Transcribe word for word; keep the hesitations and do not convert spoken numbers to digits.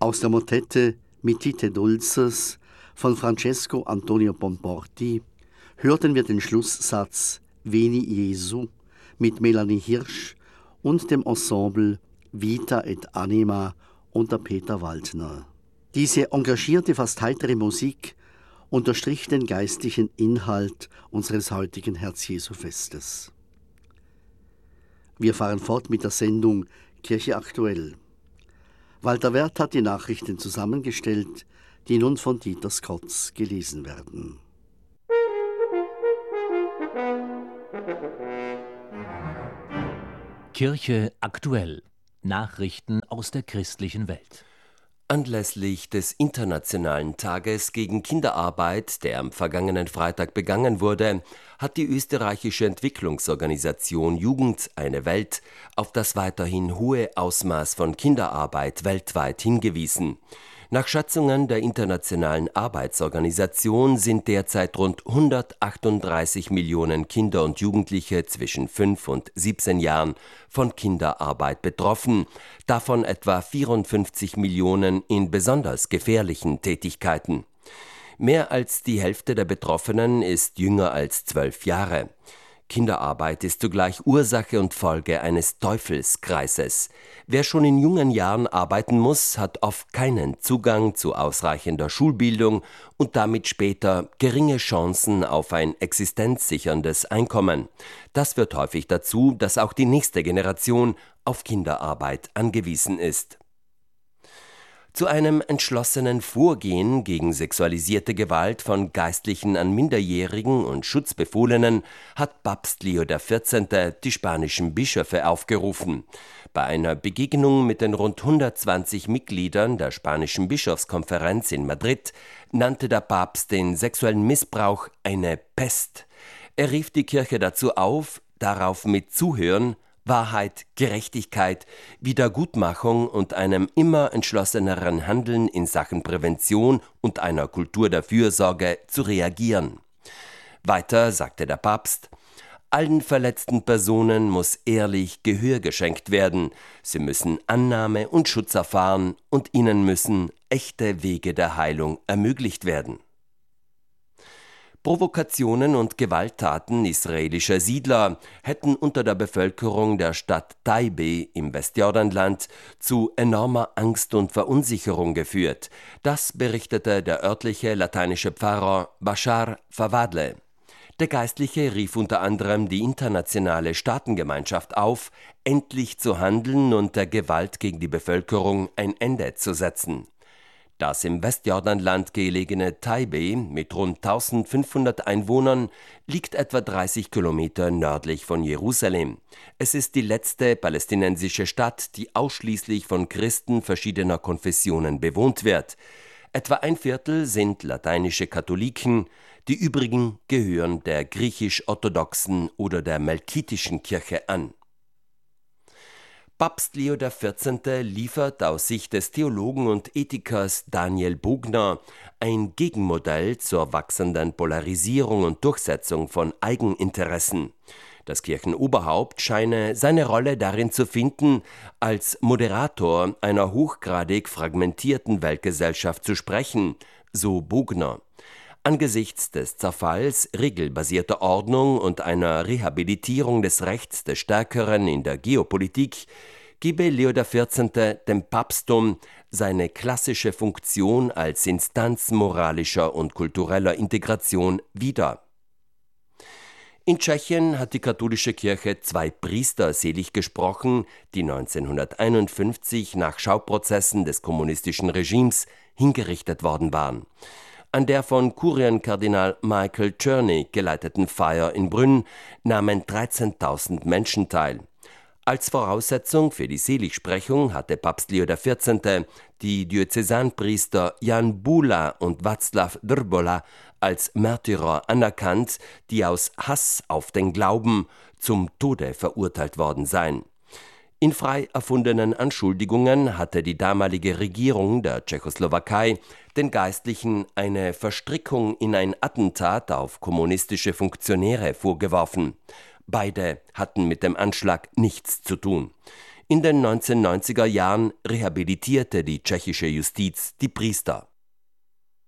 Aus der Motette Mittite Dulces von Francesco Antonio Bomporti hörten wir den Schlusssatz Veni Jesu mit Melanie Hirsch und dem Ensemble Vita et Anima unter Peter Waldner. Diese engagierte, fast heitere Musik unterstrich den geistlichen Inhalt unseres heutigen Herz-Jesu-Festes. Wir fahren fort mit der Sendung Kirche aktuell. Walter Werth hat die Nachrichten zusammengestellt, die nun von Dieter Skotz gelesen werden. Kirche aktuell. Nachrichten aus der christlichen Welt. Anlässlich des Internationalen Tages gegen Kinderarbeit, der am vergangenen Freitag begangen wurde, hat die österreichische Entwicklungsorganisation Jugend eine Welt auf das weiterhin hohe Ausmaß von Kinderarbeit weltweit hingewiesen. Nach Schätzungen der Internationalen Arbeitsorganisation sind derzeit rund hundertachtunddreißig Millionen Kinder und Jugendliche zwischen fünf und siebzehn Jahren von Kinderarbeit betroffen, davon etwa vierundfünfzig Millionen in besonders gefährlichen Tätigkeiten. Mehr als die Hälfte der Betroffenen ist jünger als zwölf Jahre. Kinderarbeit ist zugleich Ursache und Folge eines Teufelskreises. Wer schon in jungen Jahren arbeiten muss, hat oft keinen Zugang zu ausreichender Schulbildung und damit später geringe Chancen auf ein existenzsicherndes Einkommen. Das führt häufig dazu, dass auch die nächste Generation auf Kinderarbeit angewiesen ist. Zu einem entschlossenen Vorgehen gegen sexualisierte Gewalt von Geistlichen an Minderjährigen und Schutzbefohlenen hat Papst Leo der vierzehnte die spanischen Bischöfe aufgerufen. Bei einer Begegnung mit den rund hundertzwanzig Mitgliedern der spanischen Bischofskonferenz in Madrid nannte der Papst den sexuellen Missbrauch eine Pest. Er rief die Kirche dazu auf, darauf mit Zuhören, Wahrheit, Gerechtigkeit, Wiedergutmachung und einem immer entschlosseneren Handeln in Sachen Prävention und einer Kultur der Fürsorge zu reagieren. Weiter sagte der Papst: Allen verletzten Personen muss ehrlich Gehör geschenkt werden. Sie müssen Annahme und Schutz erfahren und ihnen müssen echte Wege der Heilung ermöglicht werden. Provokationen und Gewalttaten israelischer Siedler hätten unter der Bevölkerung der Stadt Taibe im Westjordanland zu enormer Angst und Verunsicherung geführt. Das berichtete der örtliche lateinische Pfarrer Bashar Fawadle. Der Geistliche rief unter anderem die internationale Staatengemeinschaft auf, endlich zu handeln und der Gewalt gegen die Bevölkerung ein Ende zu setzen. Das im Westjordanland gelegene Taibe mit rund eintausendfünfhundert Einwohnern liegt etwa dreißig Kilometer nördlich von Jerusalem. Es ist die letzte palästinensische Stadt, die ausschließlich von Christen verschiedener Konfessionen bewohnt wird. Etwa ein Viertel sind lateinische Katholiken, die übrigen gehören der griechisch-orthodoxen oder der melkitischen Kirche an. Papst Leo der vierzehnte liefert aus Sicht des Theologen und Ethikers Daniel Bogner ein Gegenmodell zur wachsenden Polarisierung und Durchsetzung von Eigeninteressen. Das Kirchenoberhaupt scheine seine Rolle darin zu finden, als Moderator einer hochgradig fragmentierten Weltgesellschaft zu sprechen, so Bogner. Angesichts des Zerfalls regelbasierter Ordnung und einer Rehabilitierung des Rechts des Stärkeren in der Geopolitik gebe Leo der vierzehnte dem Papsttum seine klassische Funktion als Instanz moralischer und kultureller Integration wieder. In Tschechien hat die katholische Kirche zwei Priester selig gesprochen, die neunzehnhunderteinundfünfzig nach Schauprozessen des kommunistischen Regimes hingerichtet worden waren. An der von Kurienkardinal Michael Czerny geleiteten Feier in Brünn nahmen dreizehntausend Menschen teil. Als Voraussetzung für die Seligsprechung hatte Papst Leo der vierzehnte die Diözesanpriester Jan Bula und Václav Drbola als Märtyrer anerkannt, die aus Hass auf den Glauben zum Tode verurteilt worden seien. In frei erfundenen Anschuldigungen hatte die damalige Regierung der Tschechoslowakei den Geistlichen eine Verstrickung in ein Attentat auf kommunistische Funktionäre vorgeworfen. Beide hatten mit dem Anschlag nichts zu tun. In den neunzehnhundertneunziger Jahren rehabilitierte die tschechische Justiz die Priester.